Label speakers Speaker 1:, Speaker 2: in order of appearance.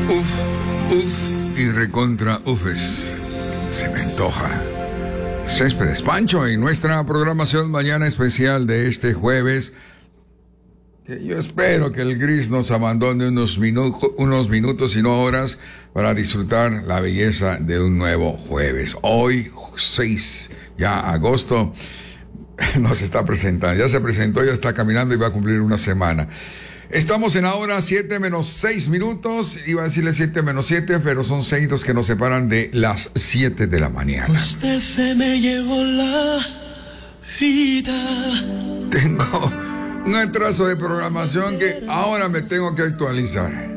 Speaker 1: Uf y recontra ufes. Se me antoja. Céspedes Pancho y nuestra programación mañana especial de este jueves. Yo espero que el gris nos abandone unos minutos y no horas para disfrutar la belleza de un nuevo jueves. Hoy, 6 ya agosto, nos está presentando. Ya se presentó, ya está caminando y va a cumplir una semana. Estamos en la hora 7 menos 6 minutos. Iba a decirle 7 menos 7, pero son 6 los que nos separan de las 7 de la mañana.
Speaker 2: Usted se me llevó la vida.
Speaker 1: Tengo un atraso de programación que ahora me tengo que actualizar.